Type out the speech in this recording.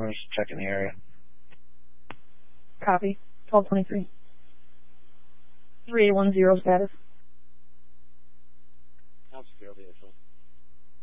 I'm just checking the area. Copy. 1223. 3810 status. I'll secure the vehicle.